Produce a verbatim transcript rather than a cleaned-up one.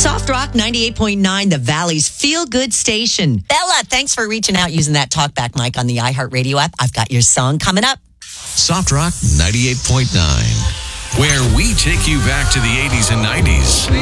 Soft Rock ninety-eight point nine, the Valley's feel-good station. Bella, thanks for reaching out using that talkback mic on the iHeartRadio app. I've got your song coming up. Soft Rock ninety-eight point nine, where we take you back to the eighties and nineties.